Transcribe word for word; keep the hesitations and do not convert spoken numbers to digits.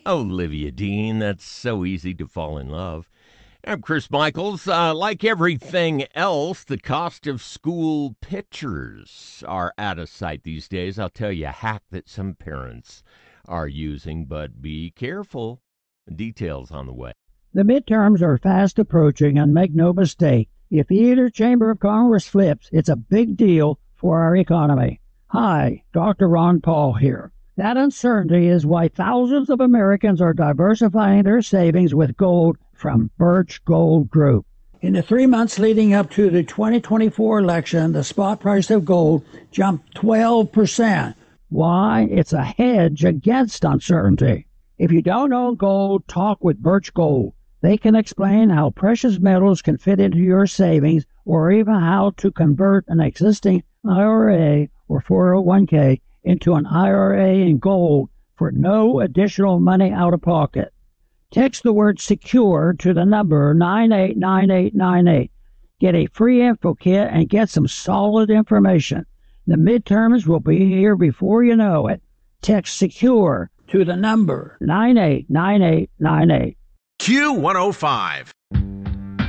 Olivia Dean, that's so easy to fall in love. I'm Chris Michaels. Uh, like everything else, the cost of school pictures are out of sight these days. I'll tell you a hack that some parents are using, but be careful. Details on the way. The midterms are fast approaching, and make no mistake, if either chamber of Congress flips, it's a big deal for our economy. Hi, Doctor Ron Paul here. That uncertainty is why thousands of Americans are diversifying their savings with gold from Birch Gold Group. In the three months leading up to the twenty twenty-four election, the spot price of gold jumped twelve percent. Why? It's a hedge against uncertainty. If you don't own gold, talk with Birch Gold. They can explain how precious metals can fit into your savings, or even how to convert an existing I R A or four oh one k into an I R A in gold for no additional money out of pocket. Text the word SECURE to the number nine eight nine eight nine eight. Get a free info kit and get some solid information. The midterms will be here before you know it. Text SECURE to the number nine eight nine eight nine eight. Q one oh five.